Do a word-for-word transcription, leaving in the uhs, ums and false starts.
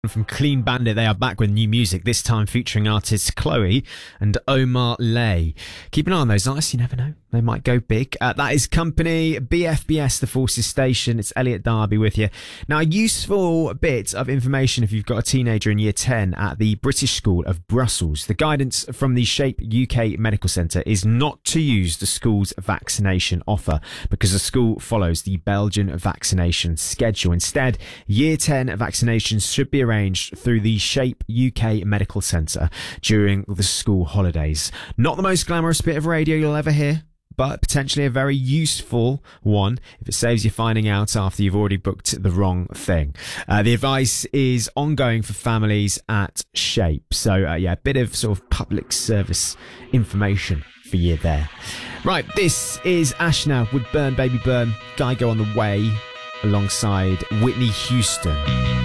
From Clean Bandit, they are back with new music, this time featuring artists Chloe and Omar Lay. Keep an eye on those artists, you never know, they might go big. Uh, that is Company, B F B S, The Forces Station. It's Elliot Darby with you. Now, a useful bit of information if you've got a teenager in year ten at the British School of Brussels. The guidance from the Shape U K Medical Centre is not to use the school's vaccination offer because the school follows the Belgian vaccination schedule. Instead, year ten vaccinations should be arranged through the Shape U K Medical Centre during the school holidays. Not the most glamorous bit of radio you'll ever hear, but potentially a very useful one if it saves you finding out after you've already booked the wrong thing. Uh, the advice is ongoing for families at Shape. So, uh, yeah, a bit of sort of public service information for you there. Right, this is Ash now with Burn Baby Burn. Guy Go on the way alongside Whitney Houston.